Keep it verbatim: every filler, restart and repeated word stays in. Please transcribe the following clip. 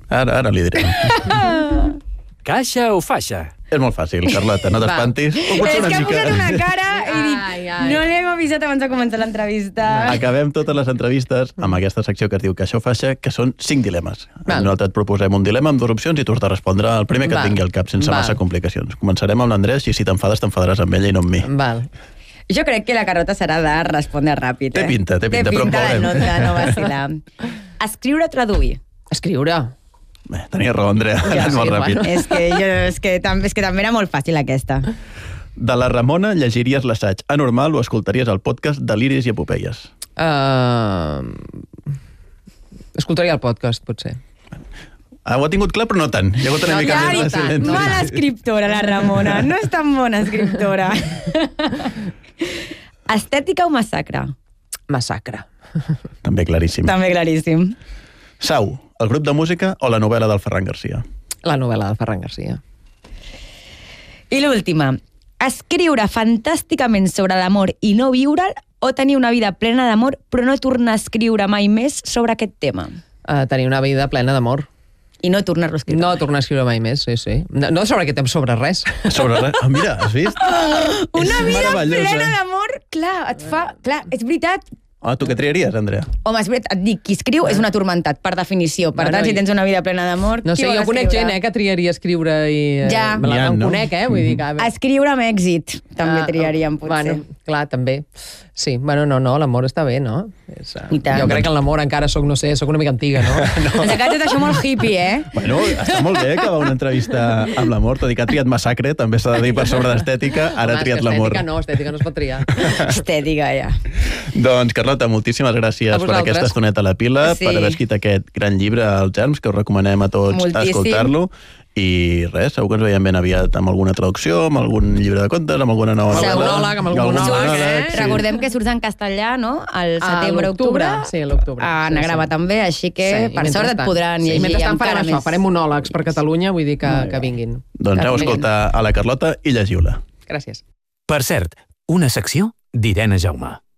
Ara, ara li direm. Caixa o faixa? És molt fàcil, Carlota, no t'espantis. És que ha posat una cara i dic, ai, ai. no l'hem avisat abans de començar l'entrevista. Acabem totes les entrevistes amb aquesta secció que es diu Caixa o faixa, que són cinc dilemes. Val. Nosaltres et proposem un dilema amb dues opcions i tu has de respondre el primer que et Val. tingui al cap, sense Val. massa complicacions. Començarem amb l'Andrés i si t'enfades, t'enfadaràs amb ella i no amb mi. Val. Jo crec que la Carlota serà de respondre ràpid. Té eh? pinta, té pinta, té però pinta de veurem. no, de no vacilar. Escriure o traduir? Escriure. Bé, tenia raó, Andrea, Ja, és sí, molt ràpid. És que, jo, és, que tam, és que també era molt fàcil aquesta. De la Ramona, llegiries l'assaig anormal o escoltaries el podcast Deliris i Epopeies? Uh... Escoltaria el podcast, potser. Ah, ho ha tingut clar, però no tant. Hi ha hagut una No, mica ja, més no de tant, silenci. Mala escriptora, la Ramona. No és tan bona escriptora. Estètica o massacre? Massacre. També claríssim. També claríssim. Sau, el grup de música o la novel·la del Ferran Garcia? La novel·la del Ferran Garcia. I l'última. Escriure fantàsticament sobre l'amor i no viure'l o tenir una vida plena d'amor però no tornar a escriure mai més sobre aquest tema? Uh, tenir una vida plena d'amor. I no tornar-lo a escriure. No tornar a escriure mai més, sí, sí. No, no sobre aquest temps, sobre res. Sobre res. Ah, mira, has vist? Una És vida meravellosa. plena d'amor, clar, et fa... Clar, és veritat. Ah, tu què triaries, Andrea? Home, és veritat, et dic, qui escriu és una atormentat, per definició. Per Bueno, tant, si i- tens una vida plena d'amor, No qui sé, vol jo conec escriure? gent eh, que triaria escriure i... eh, Ja. Me la N'hi ha, em no? conec, eh? Vull dir que... Escriure amb èxit, també Ah, triaríem, potser. Bueno, clar, també. Sí, bueno, no, no, l'amor està bé, no? És, uh, I tant. jo crec que en l'amor encara soc, no sé, soc una mica antiga, no? no. Ens acaba tot això molt hippie, eh? Bueno, està molt bé acabar una entrevista amb l'amor, tot i que ha triat massacre, també s'ha de dir per sobre d'estètica, ara Home, ha és triat que l'amor. Estètica no, estètica no es pot triar. Estètica, ja. Doncs, Carlota, moltíssimes gràcies A per vosaltres. aquesta estoneta a la pila, Sí. per haver escrit aquest gran llibre, Els germs, que us recomanem a tots Moltíssim. escoltar-lo. I res, segur que ens veiem ben aviat amb alguna traducció, amb algun llibre de contes, amb alguna nova... Amb algun novel·la. monòleg, amb algun algun monòleg, monòleg, eh? sí. Recordem que surts en castellà, no? Al A setembre-octubre. l'octubre, sí, a l'octubre. A Sí, Anagrama sí. també, així que Sí, i per sort et mentrestant- podran sí, llegir mentrestant farem encara això, més. farem monòlegs per Catalunya, vull dir que, que vinguin. Doncs aneu a escoltar a la Carlota i llegiu-la. Gràcies. Per cert, una secció d'Irene Jaume.